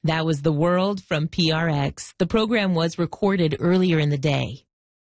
That was The World from PRX. The program was recorded earlier in the day.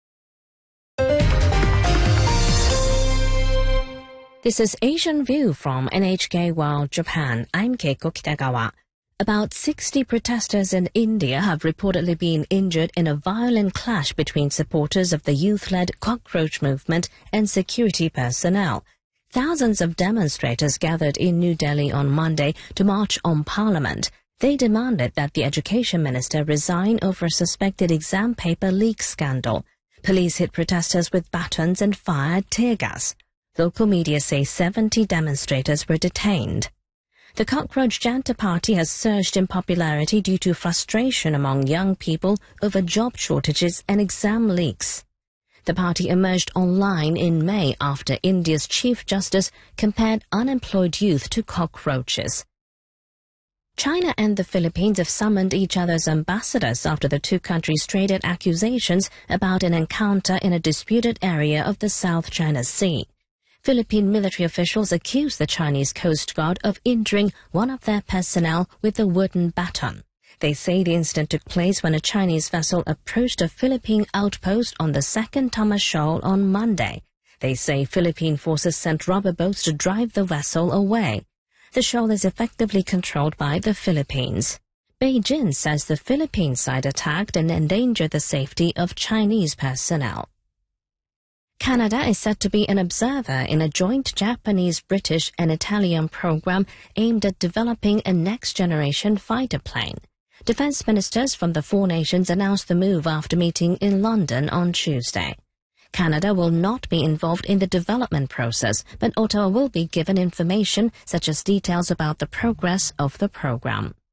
This is Asian View from NHK World Japan. I'm Keiko Kitagawa. About 60 protesters in India have reportedly been injured in a violent clash between supporters of the youth-led cockroach movement and security personnel. Thousands of demonstrators gathered in New Delhi on Monday to march on Parliament. They demanded that the Education Minister resign over a suspected exam paper leak scandal. Police hit protesters with batons and fired tear gas. Local media say 70 demonstrators were detained. The Cockroach Janta Party has surged in popularity due to frustration among young people over job shortages and exam leaks. The party emerged online in May after India's Chief Justice compared unemployed youth to cockroaches. China and the Philippines have summoned each other's ambassadors after the two countries traded accusations about an encounter in a disputed area of the South China Sea. Philippine military officials accuse the Chinese Coast Guard of injuring one of their personnel with a wooden baton. They say the incident took place when a Chinese vessel approached a Philippine outpost on the Second Thomas Shoal on Monday. They say Philippine forces sent rubber boats to drive the vessel away. The shoal is effectively controlled by the Philippines. Beijing says the Philippine side attacked and endangered the safety of Chinese personnel. Canada is said to be an observer in a joint Japanese, British and Italian program aimed at developing a next-generation fighter plane. Defense ministers from the four nations announced the move after meeting in London on Tuesday. Canada will not be involved in the development process, but Ottawa will be given information such as details about the progress of the program.